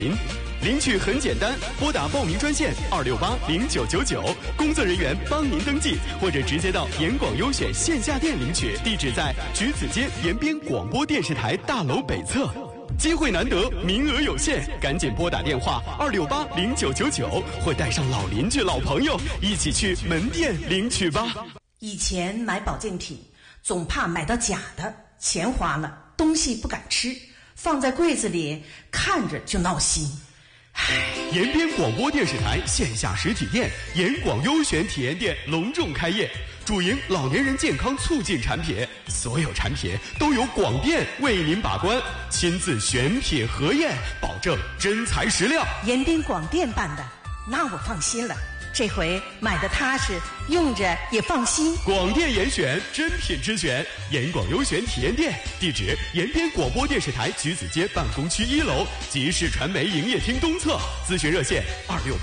领取很简单，拨打报名专线2680999，工作人员帮您登记，或者直接到盐广优选线下店领取，地址在橘子街延边广播电视台大楼北侧。机会难得，名额有限，赶紧拨打电话2680999，或带上老邻居、老朋友一起去门店领取吧。 以前买保健品总怕买到假的，钱花了，东西不敢吃，放在柜子里看着就闹心。 延边广播电视台线下实体店盐广优选体验店隆重开业，主营老年人健康促进产品，所有产品都由广电为您把关，亲自选品核验，保证真材实料。 延边广电办的，那我放心了，这回买的踏实，用着也放心。 广电严选，真品之选，盐广优选体验店，地址延边广播电视台橘子街办公区1楼集市传媒营业厅东侧，咨询热线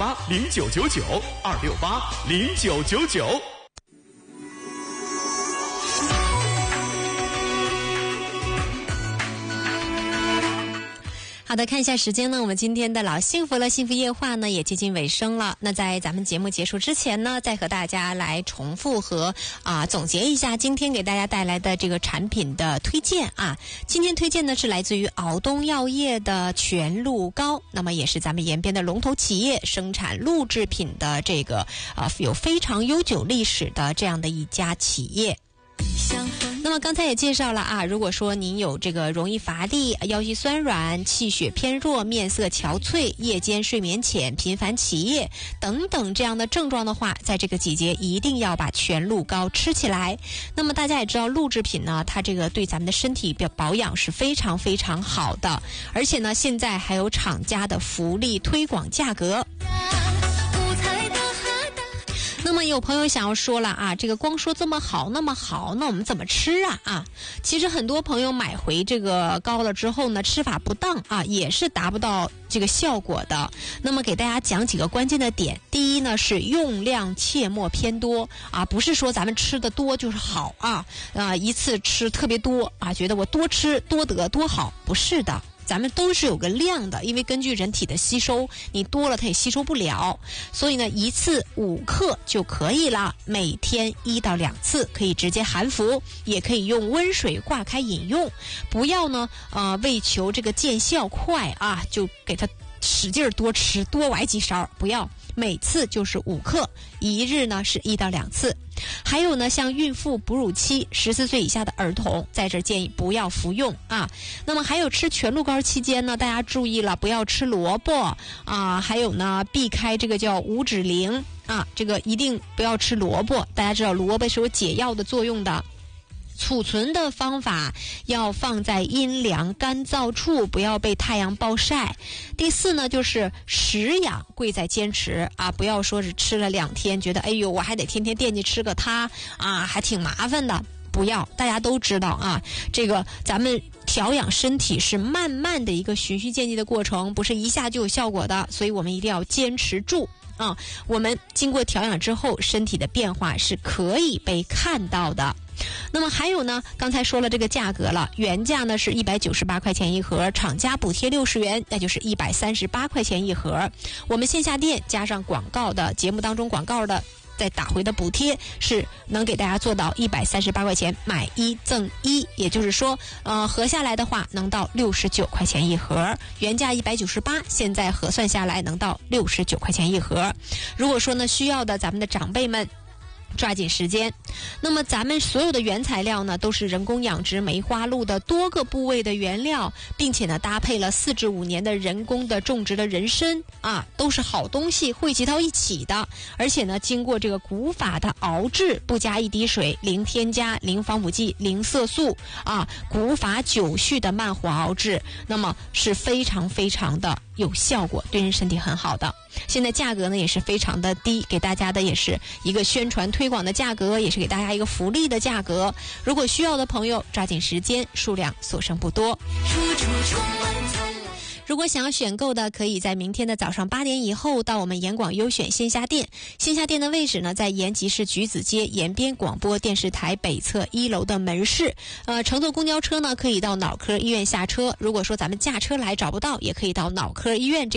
2680999，2680999。 好的，看一下时间呢，我们今天的老幸福了幸福夜话呢也接近尾声了。那在咱们节目结束之前呢，再和大家来重复和总结一下今天给大家带来的这个产品的推荐啊。今天推荐的是来自于敖东药业的全鹿膏，那么也是咱们延边的龙头企业，生产鹿制品的这个有非常悠久历史的这样的一家企业。那么刚才也介绍了啊，如果说您有这个容易乏力、腰膝酸软、气血偏弱、面色憔悴、夜间睡眠浅、频繁起夜等等这样的症状的话，在这个季节一定要把全鹿膏吃起来。那么大家也知道，鹿制品呢，它这个对咱们的身体保养是非常非常好的，而且呢，现在还有厂家的福利推广价格。那么有朋友想要说了啊，这个光说这么好那么好，那我们怎么吃啊？其实很多朋友买回这个膏了之后呢，吃法不当啊，也是达不到这个效果的。那么给大家讲几个关键的点。第一呢，是用量切莫偏多啊，不是说咱们吃的多就是好一次吃特别多啊，觉得我多吃多得多好，不是的。咱们都是有个量的，因为根据人体的吸收，你多了它也吸收不了，所以呢，一次5克就可以了，每天1到2次，可以直接含服，也可以用温水挂开饮用，不要呢为求这个见效快啊，就给它使劲多吃，多崴几勺，不要。每次就是5克，一日呢是1到2次。还有呢，像孕妇、哺乳期、14岁以下的儿童，在这建议不要服用啊。那么还有吃全鹿膏期间呢，大家注意了，不要吃萝卜啊，还有呢，避开这个叫五指灵啊，这个一定不要吃萝卜。大家知道萝卜是有解药的作用的。储存的方法要放在阴凉干燥处，不要被太阳暴晒。第4呢，就是食养贵在坚持啊，不要说是吃了2天觉得哎呦我还得天天惦记吃个它啊，还挺麻烦的。不要，大家都知道啊，这个咱们调养身体是慢慢的一个循序渐进的过程，不是一下就有效果的，所以我们一定要坚持住啊。我们经过调养之后，身体的变化是可以被看到的。那么还有呢，刚才说了这个价格了，原价呢是198块钱一盒，厂家补贴60元，那就是138块钱一盒。我们线下店加上广告的节目当中广告的再打回的补贴，是能给大家做到138块钱买1赠1，也就是说合下来的话能到69块钱一盒，原价198，现在核算下来能到69块钱一盒。如果说呢需要的咱们的长辈们抓紧时间。那么咱们所有的原材料呢，都是人工养殖梅花鹿的多个部位的原料，并且呢搭配了4至5年的人工的种植的人参啊，都是好东西汇集到一起的，而且呢经过这个古法的熬制，不加一滴水，零添加，零防腐剂，零色素啊，古法9序的慢火熬制，那么是非常非常的有效果，对人身体很好的。现在价格呢也是非常的低，给大家的也是一个宣传推广的价格，也是给大家一个福利的价格。如果需要的朋友抓紧时间，数量所剩不多。 如果想要选购的，可以在明天的早上8点以后到我们严广优选线下店。线下店的位置呢，在延吉市橘子街延边广播电视台北侧1楼的门市。乘坐公交车呢，可以到脑科医院下车。如果说咱们驾车来找不到，也可以到脑科医院